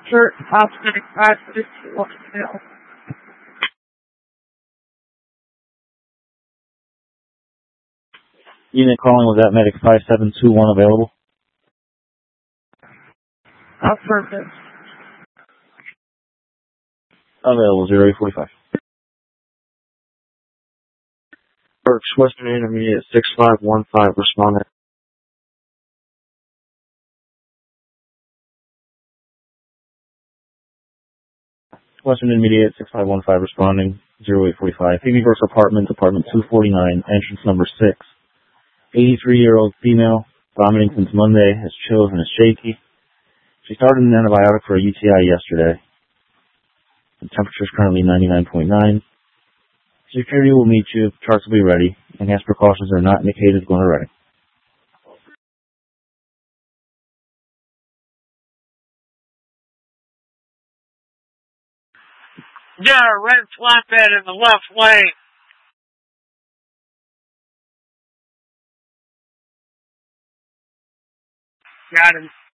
Church Hospital 551. Unit calling, was that medic 5721 available? Affirmative. Available, 0845. Berks, Western Intermediate 6515, respondent. Western Intermediate 6515 responding, 0845. Phoebe Burke's apartment 249, entrance number 6. 83-year-old female, vomiting since Monday, has chills and is shaky. She started an antibiotic for a UTI yesterday. The temperature is currently 99.9. Security will meet you. Charts will be ready. Enhanced precautions are not indicated when ready. Yeah, red flatbed in the left lane. Got him.